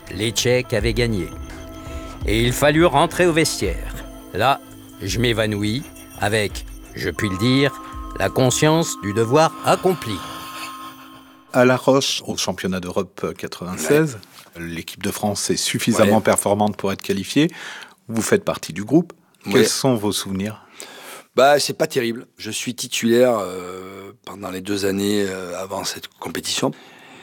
les Tchèques avaient gagné. Et il fallut rentrer au vestiaire. Là, je m'évanouis avec, je puis le dire, la conscience du devoir accompli. À La Roche, au championnat d'Europe 96, l'équipe de France est suffisamment performante pour être qualifiée. Vous faites partie du groupe. Quels sont vos souvenirs ? C'est pas terrible. Je suis titulaire pendant les 2 années avant cette compétition.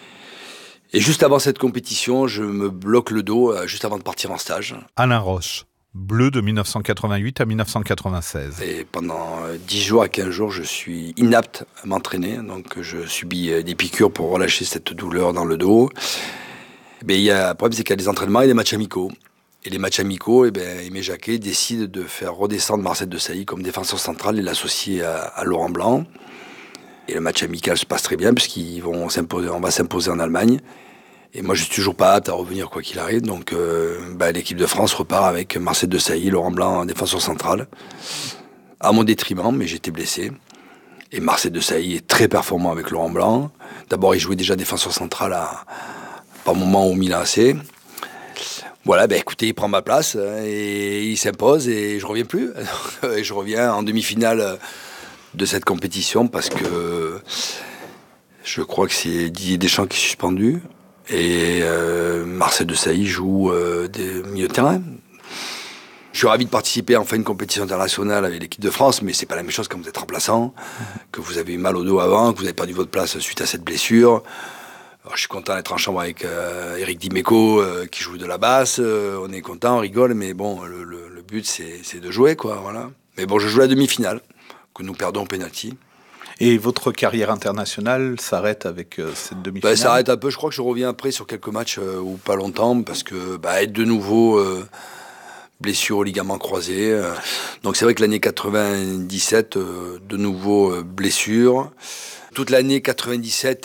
Et juste avant cette compétition, je me bloque le dos juste avant de partir en stage. Alain Roche, bleu de 1988 à 1996. Et pendant 10 jours à 15 jours, je suis inapte à m'entraîner. Donc je subis des piqûres pour relâcher cette douleur dans le dos. Mais le problème, c'est qu'il y a des entraînements et des matchs amicaux. Et les matchs amicaux, Aimé Jacquet décide de faire redescendre Marcel Desailly comme défenseur central et l'associer à Laurent Blanc. Et le match amical se passe très bien puisqu'on va s'imposer en Allemagne. Et moi, je suis toujours pas apte à revenir quoi qu'il arrive. Donc, l'équipe de France repart avec Marcel Desailly, Laurent Blanc en défenseur central. À mon détriment, mais j'étais blessé. Et Marcel Desailly est très performant avec Laurent Blanc. D'abord, il jouait déjà défenseur central par moment au Milan AC. Voilà, écoutez, il prend ma place et il s'impose et je reviens plus. Et je reviens en demi-finale de cette compétition parce que je crois que c'est Didier Deschamps qui est suspendu et Marcel Desailly joue des milieux de terrain. Je suis ravi de participer enfin à une compétition internationale avec l'équipe de France, mais c'est pas la même chose quand vous êtes remplaçant, que vous avez eu mal au dos avant, que vous avez perdu votre place suite à cette blessure. Alors, je suis content d'être en chambre avec Eric Dimeco qui joue de la basse. On est content, on rigole, mais bon, le but c'est de jouer, quoi. Voilà. Mais bon, je joue la demi-finale que nous perdons au pénalty. Et votre carrière internationale s'arrête avec cette demi-finale ? Ça s'arrête un peu. Je crois que je reviens après sur quelques matchs ou pas longtemps parce que être de nouveau blessure au ligament croisé. Donc c'est vrai que l'année 97, de nouveau blessure. Toute l'année 97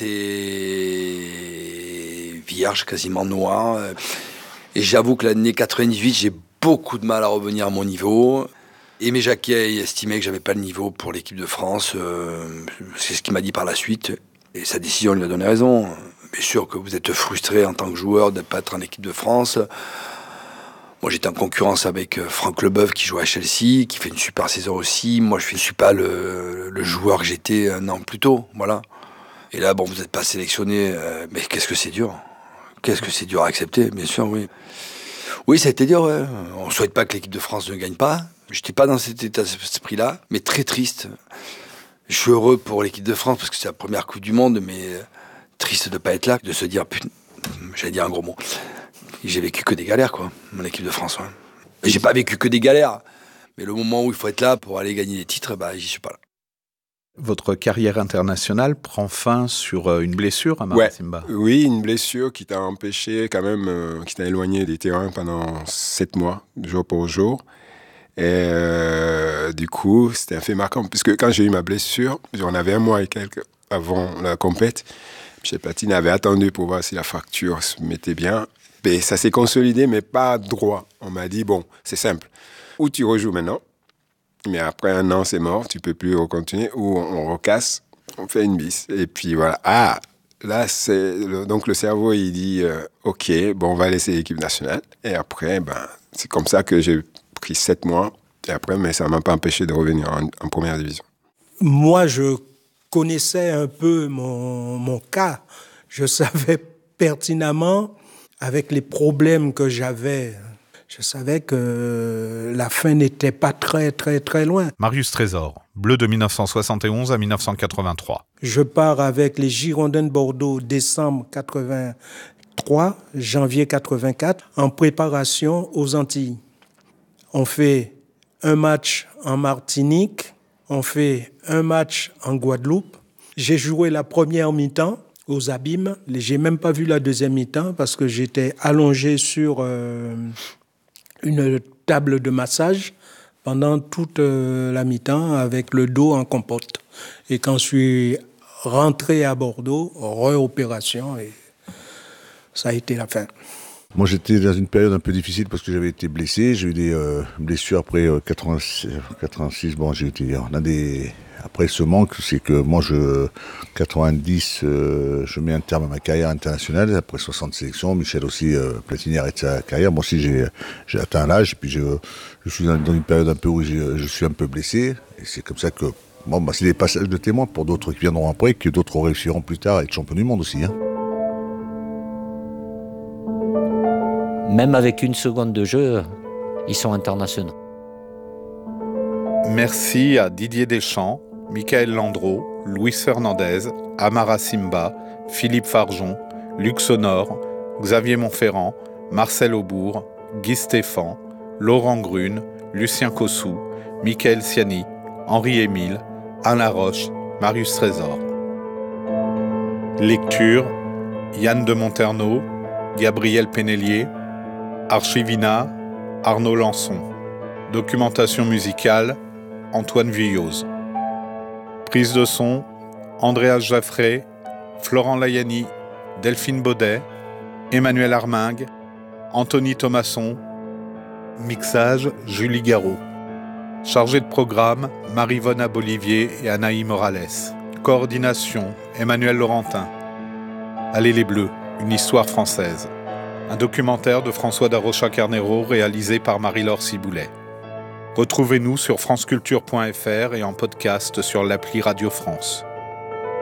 est vierge, quasiment noire. Et j'avoue que l'année 98, j'ai beaucoup de mal à revenir à mon niveau. Aimé Jacquet estimait que j'avais pas le niveau pour l'équipe de France. C'est ce qu'il m'a dit par la suite. Et sa décision lui a donné raison. Bien sûr que vous êtes frustré en tant que joueur de ne pas être en équipe de France. Moi, j'étais en concurrence avec Franck Leboeuf qui joue à Chelsea, qui fait une super saison aussi. Moi, je ne suis pas le joueur que j'étais un an plus tôt. Voilà. Et là, vous n'êtes pas sélectionné. Mais qu'est-ce que c'est dur. Qu'est-ce que c'est dur à accepter, bien sûr, oui. Oui, ça a été dur, ouais. On ne souhaite pas que l'équipe de France ne gagne pas. Je n'étais pas dans cet état d'esprit-là, mais très triste. Je suis heureux pour l'équipe de France parce que c'est la première Coupe du Monde, mais triste de ne pas être là, de se dire, putain, j'allais dire un gros mot. J'ai vécu que des galères, quoi, mon équipe de France. Ouais. Et j'ai pas vécu que des galères. Mais le moment où il faut être là pour aller gagner des titres, j'y suis pas là. Votre carrière internationale prend fin sur une blessure à Simba. Oui, une blessure qui t'a empêché quand même, qui t'a éloigné des terrains pendant 7 mois, jour pour jour. Et du coup, c'était un fait marquant. Puisque quand j'ai eu ma blessure, j'en avais 1 mois et quelques avant la compète. Michel Platini avait attendu pour voir si la fracture se mettait bien. Et ça s'est consolidé, mais pas droit. On m'a dit, bon, c'est simple. Ou tu rejoues maintenant, mais après 1 an, c'est mort, tu peux plus continuer. Ou on recasse, on fait une bise. Et puis voilà. Là, donc le cerveau, il dit, OK, on va laisser l'équipe nationale. Et après, c'est comme ça que j'ai pris 7 mois. Et après, mais ça ne m'a pas empêché de revenir en première division. Moi, je connaissais un peu mon cas. Je savais pertinemment, avec les problèmes que j'avais, je savais que la fin n'était pas très, très, très loin. Marius Trésor, bleu de 1971 à 1983. Je pars avec les Girondins de Bordeaux décembre 83, janvier 84, en préparation aux Antilles. On fait un match en Martinique, on fait un match en Guadeloupe. J'ai joué la première mi-temps aux Abîmes. J'ai même pas vu la deuxième mi-temps parce que j'étais allongé sur une table de massage pendant toute la mi-temps avec le dos en compote. Et quand je suis rentré à Bordeaux, réopération et ça a été la fin. Moi, j'étais dans une période un peu difficile parce que j'avais été blessé. J'ai eu des blessures après 86. Bon, j'ai été après ce manque, c'est que moi, 90, je mets un terme à ma carrière internationale. Après 60 sélections, Michel aussi, Platini arrête sa carrière. Moi aussi, j'ai atteint l'âge. Et puis, je suis dans une période un peu où je suis un peu blessé. Et c'est comme ça que, c'est des passages de témoins pour d'autres qui viendront après, que d'autres réussiront plus tard à être champion du monde aussi. Même avec une seconde de jeu, ils sont internationaux. Merci à Didier Deschamps, Michael Landreau, Luis Fernandez, Amara Simba, Philippe Farjon, Luc Sonor, Xavier Monferrand, Marcel Aubourg, Guy Stéphane, Laurent Grune, Lucien Cossou, Michael Siani, Henri-Émile, Alain Roche, Marius Trésor. Lecture, Yann de Monterneau, Gabriel Pénélier, Archivina, Arnaud Lançon. Documentation musicale, Antoine Vuilloz. Prise de son, Andréas Jaffré, Florent Layani, Delphine Baudet, Emmanuel Armingue, Anthony Thomasson. Mixage, Julie Garot. Chargé de programme, Marie-Vonne Abolivier et Anaï Morales. Coordination, Emmanuel Laurentin. Allez les Bleus, une histoire française. Un documentaire de François Darocha-Carnero réalisé par Marie-Laure Ciboulet. Retrouvez-nous sur franceculture.fr et en podcast sur l'appli Radio France.